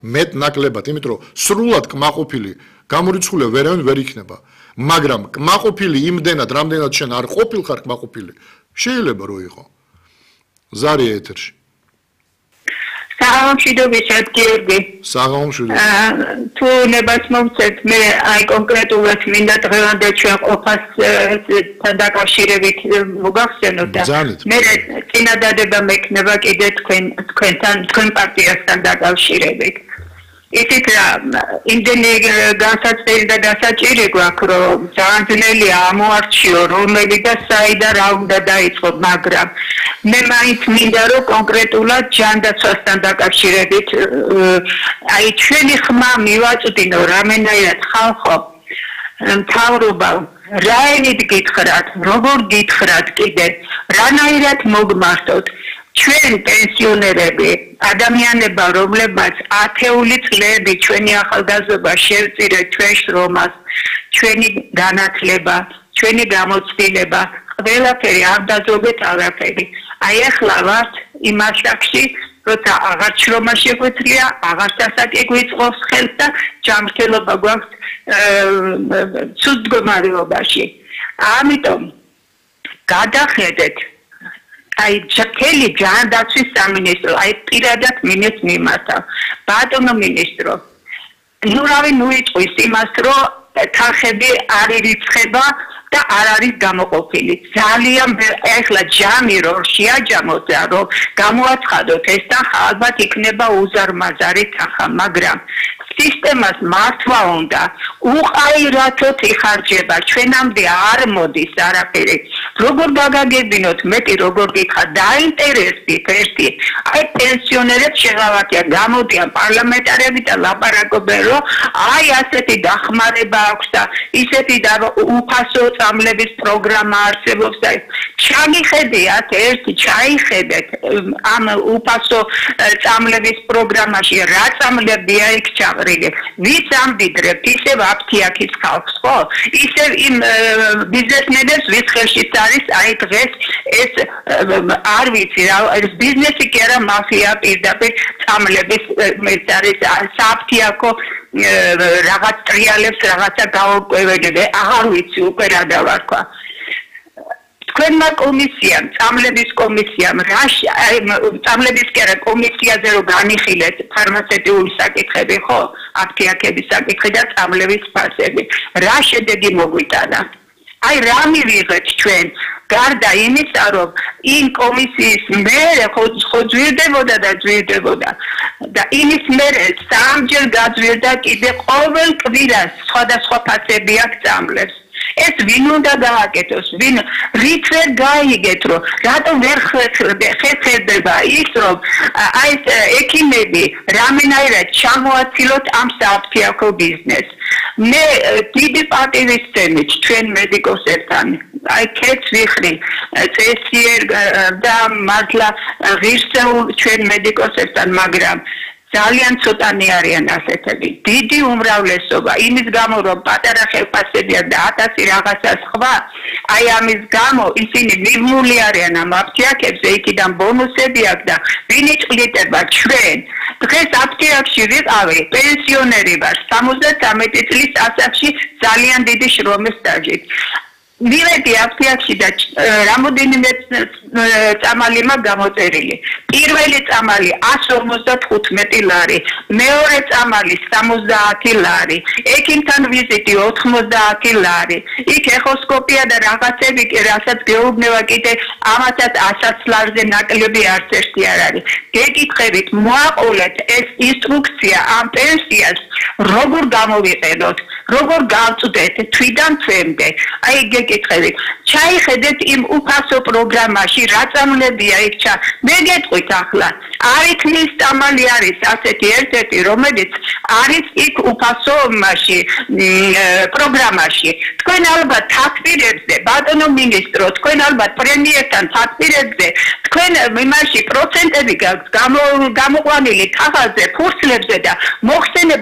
მეტ ნაკლებად, იმიტომ რომ სრულად კმაყოფილი გამორიცხული ვერავინ ვერ იქნება. მაგრამ კმაყოფილი იმდენად, რამდენად შენ არ ყოფილხარ კმაყოფილი, შეიძლება რომ იყო. ზარია ეთერში. საღამომშვიდობისად, გიორგი. საღამომშვიდობისად. თუ ნებას მომცეთ, მე აი კონკრეტულად მინდა დღევანდელ ჩვენ ყოფას თან დაკავშირებით მოგახსენოთ და მე წინადადება მექნება კიდე თქვენ პარტიასთან დაკავშირებით. ისიც იმდენი განსაცდელი და დასაჭირი გვაქვს, რომ ძალიან ძნელია ამოარჩიო, რომელი და საიდან რა უნდა დაიწყო, მაგრამ მე მაინც მინდა რომ კონკრეტულად ჯანდაცვასთან დაკავშირებით აი ჩვენი ხმა მივაწვდინო რამენაირად ხალხო მთავრობა რაენით გითხრათ, როგორ გითხრათ კიდე, რანაირად მოგმართოთ ჩვენ პენსიონერები, ადამიანება, რომლებმაც ათეული წლები ჩვენი ახალგაზრდობა შევწირეთ ჩვენ შრომას, ჩვენი განათლება, ჩვენი გამოცდილება, ყველაფერი არ დაძობეთ არაფერი. აი ახლა ვართ იმ ასაკში, როცა აღარ შრომა შეგვეძლია, აღარ სასაკი გვიწყობს ხელს და ჯანმრთელობა გვაქვს ცუდ მდგომარეობაში. ამიტომ გადახედეთ აი ჩაკელი ჯანდაცვის სამინისტრო, აი პირადად მინეს მიმართავ. ბატონო მინისტრო, ნუ რავი ნუ იწვის იმას, რომ თანხები არ ირიცხება და არ არის გამოყოფილი. ძალიან ეხლა ჯამი რომ შეაჯამოთ და რომ გამოაცხადოთ ეს თანხა ალბათ იქნება უზარმაზარი თანხა, მაგრამ სისტემას მართვა უნდა უყაირათოდ იხარჯება, ჩვენამდე არ მოდის არაფერი. როგორ გაგაგებინოთ, მეტი როგორ გიქხა, დაინტერესდით ერთი, აი პენსიონერებს შეღავათია, გამოდიან პარლამენტარები და ლაპარაკობენ, რომ აი ასეთი დახმარება აქვს და ისეთი და უფასო წამლების პროგრამა არსებობს და ჩაგიხედიათ ერთი, ჩაიხედეთ ამ უფასო წამლების პროგრამაში რა წამლებია იქ ჩაყრილი. ვიც ამდიდრებთ, ისევ აფთიაქის ხალხს, ხო? ისევ იმ ბიზნესმენებს ვის ხელში არის აი დღეს ეს არ ვიცი რა ეს ბიზნესი კი არა მაფია პირდაპირ წამლების ეს არის საფთიაქო რაღაც ტრიალებს რაღაცა გაუკვირდება აღარ ვიცი უკვე რა დავარქვა თქვენმა კომისიამ წამლების კომისიამ წამლების კი არა კომისიაზე რომ განიხილეთ ფარმაცევტიული საკითხები ხო აფთიაქების საკითხი და წამლების ფასები რა შედეგი მოგვიტანა აი რა მივიღეთ ჩვენ გარდა იმისა რომ იმ კომისიის მერე ხო ძვირდებოდა და იმის მერე სამჯერ გაძვირდა კიდე ყოველ კვირას სხვადასხვა ფასები აქვს წამლებს ეს ვინ უნდა გააკეთოს ვინ რით ვერ გაიგეთ რომ რატომ ვერ ხერხდება ის რომ აი ეს ექიმები რამენაირად ჩამოაცილოთ ამ საფთიაქო ბიზნესს მე დიდი პატივისცემით ჩვენ მედიკოსებთან აი კეთს ვიხრი წესიერ და მართლა ღირსეულ ჩვენ მედიკოსებთან მაგრამ ძალიან ცოტანი არიან ასეთები დიდი უმრავლესობა იმის გამო რომ პატარა ხელფასებია და 1000 რაღაცა სხვა აი ამის გამო ისინი მიღმული არიან ამ აფთიაქებზე იქიდან ბონუსები აქვს და ვინ იჭლიტება ჩვენ დღეს აფთიაქში ვიყავი პენსიონერი ვარ 73 წლის ასაკში ძალიან დიდი შრომის სტაჟით მივედი აფთიაქში და რამოდენიმე წამალი მაქვს გამოწერილი. პირველი წამალი 155 ლარი, მეორე წამალი 70 ლარი, ექიმთან ვიზიტი 90 ლარი. იქ ეხოსკოპია და რაღაცები კი რასაც გეუბნება კიდე ამასაც 100 ლარზე ნაკლები არც ერთი არ არის. გეკითხებით, მოაყოლეთ ეს ინსტრუქცია ამ პენსიას როგორ გამოვიყენოთ, როგორ გავწვდეთ თვიდან თვემდე. აი გეკითხებით, ჩაიხედეთ იმ უფასო პროგრამაში რა წამლებია იქ მე გეტყვით ახლა არითმის წამალი არის ასეთი ერთ-ერთი რომელიც არის იქ უფასო მასში პროგრამაში თქვენ ალბათ თაგვირებზე ბატონო მინისტრო თქვენ ალბათ პრემიერთან თაგვირებზე თქვენ იმაში პროცენტები გაქვთ გამოყვანილი ხალხზე ფურცლებზე და მოხსენებას უკვე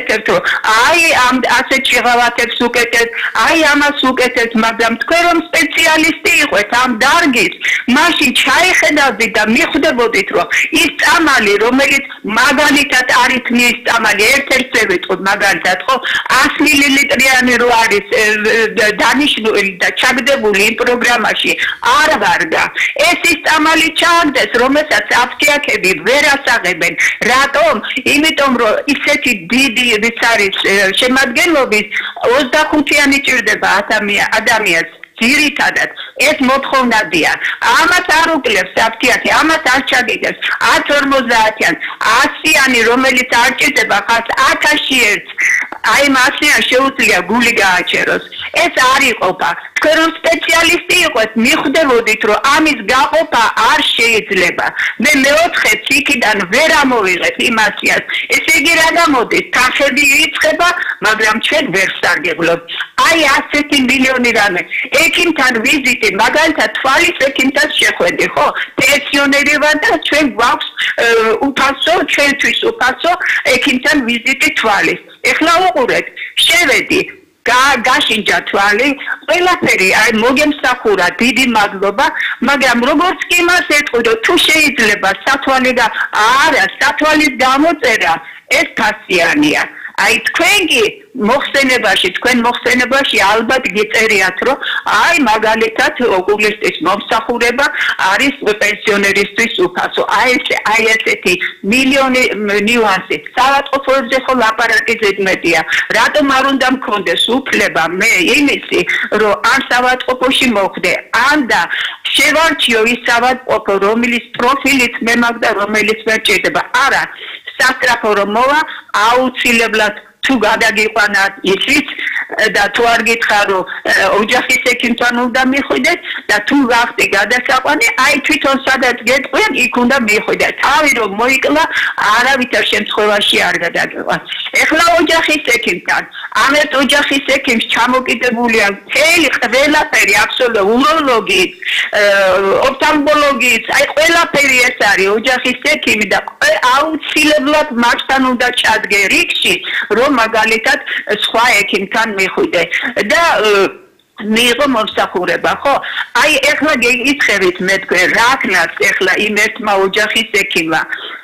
ვაკეთებთ, რომ აი ამ ასეთ შეღავათებს უკეთებთ, აი ამას უკეთებთ, მაგრამ თქვენ რომ სპეციალისტი იყოთ ამ დარგის, მაშინ ჩაიხედავდით და მიხვდებოდით, რომ ის წამალი, რომელიც მაგალითად არითმიის წამალი, ერთ-ერთზე ვიტყოდ მაგალითად, ხო, 100 მილilitrიანი რო არის დანიშნული და ჩაგდებული იმ პროგრამაში არ ვარგა. ეს ის წამალი ჩაგდეს, რომელსაც აფთიაქები ვერ ასაღებენ. რატომ? იმიტომ რომ ისეთი დიდი ვის არის შემადგენლობის 25-იანი ჭირდება ადამიანს. ძირითადად ეს მოთხოვნადია. ამას არ უკლებს აფთიაქი, ამას არ ჩაგიგებს 150-იან, 100-იანი, რომელიც არ ჭირდება ხალხს 1001. აი მასია შეუძლია გული გააჩეროს. ეს არ იყოფა. თქვენ რომ სპეციალისტი იყოთ, მიხვდებოდით, რომ ამის გაყოფა არ შეიძლება. მე მეოთხე ციკიდან ვერ ამოვიღებ იმასიას. ესე იგი რა გამოდის? თანხები ირიცხება, მაგრამ ჩვენ ვერ სარგებლობთ. აი 100 მილიონი რამე. ექიმთან ვიზიტი, მაგალითად თვალის ექიმთან შეხვედი, ხო? პენსიონერი ვარ და ჩვენ გვაქვს უფასო, ჩვენთვის უფასო ექიმთან ვიზიტი თვალის. ეხლა უყურეთ, შევედი გაშინჯა თვალი, ყველაფერი აი მოგემსახურა, დიდი მადლობა, მაგრამ როგორც კი მას ეტყვი, რომ თუ შეიძლება სათვალე და არა, სათვალის გამოწერა ეს ფასიანია. აი თქვენ კი თქვენ მოხსენებაში ალბათ გიწერიათ, რომ აი მაგალითად ოკულისტის მომსახურება არის პენსიონერისთვის უფასო. აი ესეთი მილიონი ნიუანსი. საავადმყოფოებზე ხო ლაპარაკი ზედმეტია. რატომ არ უნდა მქონდეს უფლება მე იმისი, რომ ან საავადმყოფოში მოხვდე, ან და შევარჩიო ის საავადმყოფო, რომლის პროფილით მე მაქვს და რომელიც ვერ ჭირდება. არა, სასტრაფო რომ მოვა, აუცილებლად თუ გადაგიყვანათ ისიც და თუ არ გითხრა რომ ოჯახის ექიმთან უნდა მიხვიდეთ და თუ ვახტი გადასაყვანი, აი თვითონ სადაც გეტყვიან, იქ უნდა მიხვიდეთ. თავი რომ მოიკლა, არავითარ შემთხვევაში არ გადაგიყვან. ეხლა ოჯახის ექიმთან, ამ ერთ ოჯახის ექიმს ჩამოკიდებულია მთელი ყველაფერი, აბსოლუტურად უროლოგიც, ოფთალმოლოგიც, აი ყველაფერი ეს არის ოჯახის ექიმი და აუცილებლად მასთან უნდა ჩადგე რიგში, რომ მაგალითად სხვა ექიმთან მიხვიდე და მიიღო მომსახურება, ხო? აი ეხლა გეიცხებით მე თქვენ, რა ქნას ეხლა იმ ერთმა ოჯახის ექიმმა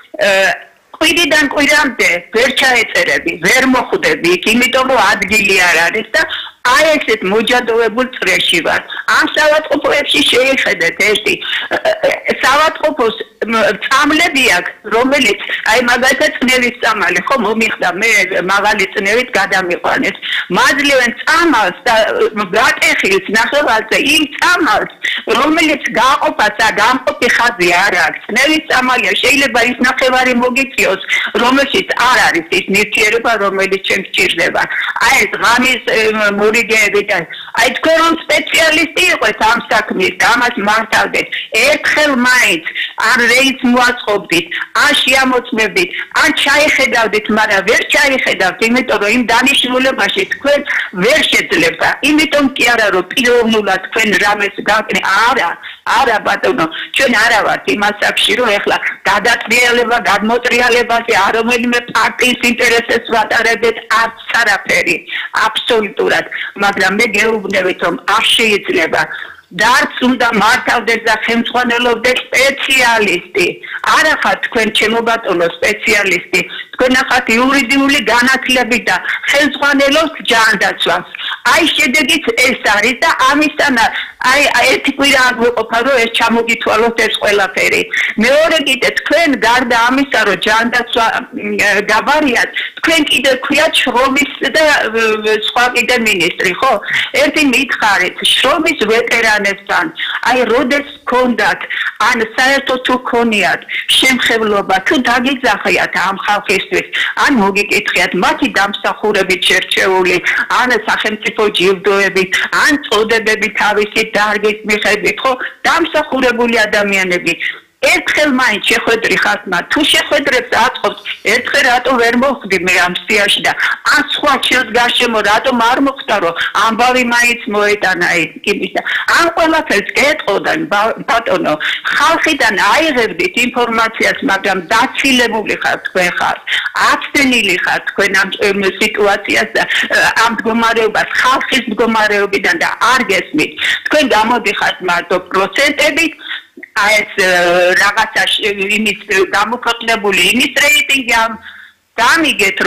კვირიდან კვირამდე ვერ ჩაეწერები, ვერ მოხვდები იქ, იმიტომ რომ ადგილი არ არის და აი ესეთ მოჯადოვებულ წრეში ვარ. ამ საავადმყოფოებში შეიხედეთ ერთი საავადმყოფოს წამლები აქვს, რომელიც აი მაგალითად წნევის წამალი, ხო, მომიხდა მე მაღალი წნევით გადამიყვანეს. მაძლევენ წამალს და გატეხილს ნახევარზე იმ წამალს, რომელიც გამყოფი ხაზი არ აქვს. წნევის წამალია, შეიძლება ის ნახევარი მოგიწიოს, რომელშიც არ არის ის ნივთიერება, რომელიც ჩემს ჭირდება. აი ეს ღამის მორიგეები და აი თქვენ რომ სპეციალისტი იყოთ ამ საქმის, ამას მართავდეთ. ერთხელ მაინც არ რეიც მოაწყობდით, ან შეამოწმებდით, ან ჩაიხედავდით, მაგრამ ვერ ჩაიხედავთ, იმიტომ რომ იმ დანიშნულებაში თქვენ ვერ შეძლებთ. იმიტომ კი არა რომ პიროვნულად თქვენ რამეს გაკნე, არა ბატონო, ჩვენ არა ვართ იმ ასაკში, რომ ეხლა გადატრიალება, გადმოტრიალებაზე არ რომელიმე პარტიის ინტერესებს ვატარებდეთ, არც არაფერი, აბსოლუტურად, მაგრამ მე გეუბნებით, რომ არ შეიძლება დარც უნდა მართავდეს და ხელმძღვანელობდეს სპეციალისტი. არა ხართ თქვენ ჩემო ბატონო სპეციალისტი, თქვენ ახათ იურიდიული განათლებით და ხელმძღვანელობთ ჯანდაცვას. აი შედეგიც ეს არის და ამისთან აი ერთი კვირა არ მოყოფა რომ ეს ჩამოგითვალოთ ეს ყველაფერი. მეორე კიდე თქვენ გარდა ამისა რომ ჯანდაცვა გაბარიათ, თქვენ კიდე ქვიათ შრომის და სხვა კიდე მინისტრი, ხო? ერთი მითხარით შრომის ვეტერანებთან, აი როდეს გქონდათ, ან საერთოდ თუ გქონიათ შემხებლობა, თუ დაგიძახიათ ამ ხალხისთვის, ან მოგიკითხიათ მათი დამსახურებით შერჩეული, ან სახელმწიფო ჯილდოებით, ან წოდებები თავისი დარგის მიხედვით, ხო, დამსახურებული ადამიანები. ერთხელ მაინც შეხვედრი ხართ მათ თუ შეხვედრებს აწყობთ ერთხელ რატო ვერ მოხვდი მე ამ სიაში და ან სხვა ჩემს გარშემო რატომ არ მოხდა რომ ამბავი მაინც მოეტანა იმის და ამ ყველაფერს კეთყოდან ბატონო ხალხიდან აიღებდით ინფორმაციას მაგრამ დაცილებული ხართ თქვენ ხართ აცდენილი ხართ თქვენ ამ სიტუაციას და ამ მდგომარეობას ხალხის მდგომარეობიდან და არ გესმით თქვენ გამოდიხართ მარტო პროცენტებით ეს რაღაცა იმის გამოქვეყნებული იმის რეიტინგი ამ დამიგეთ